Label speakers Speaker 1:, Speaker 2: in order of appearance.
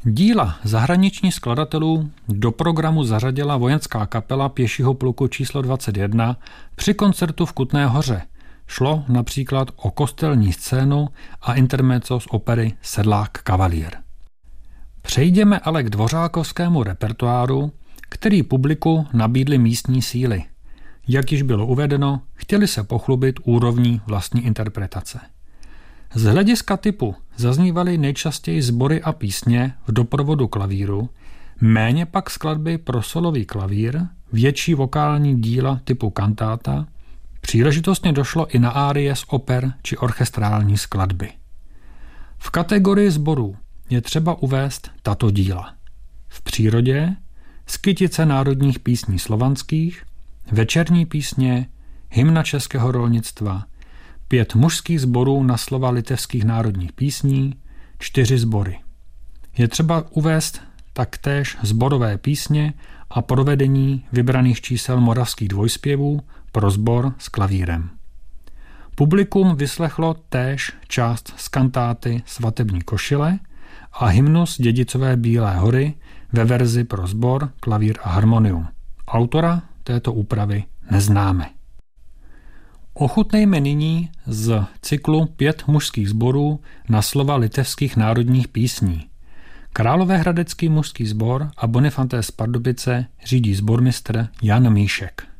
Speaker 1: Díla zahraničních skladatelů do programu zařadila vojenská kapela pěšího pluku číslo 21 při koncertu v Kutné Hoře. Šlo například o kostelní scénu a intermezzo z opery Sedlák kavalír. Přejdeme ale k dvořákovskému repertoáru, který publiku nabídly místní síly. Jak již bylo uvedeno, chtěli se pochlubit úrovní vlastní interpretace. Z hlediska typu zaznívaly nejčastěji sbory a písně v doprovodu klavíru, méně pak skladby pro solový klavír, větší vokální díla typu kantáta, příležitostně došlo i na árie z oper či orchestrální skladby. V kategorii sborů je třeba uvést tato díla. V přírodě Skytice národních písní slovanských, večerní písně, hymna českého rolnictva, 5 mužských sborů na slova litevských národních písní, 4 sbory. Je třeba uvést taktéž sborové písně a provedení vybraných čísel moravských dvojspěvů pro sbor s klavírem. Publikum vyslechlo též část z kantáty Svatební košile a hymnus Dědicové Bílé hory ve verzi pro sbor, klavír a harmonium. Autora této úpravy neznáme. Ochutnejme nyní z cyklu 5 mužských sborů na slova litevských národních písní. Královéhradecký mužský sbor a Bonifaté z Pardubice řídí sbormistr Jan Míšek.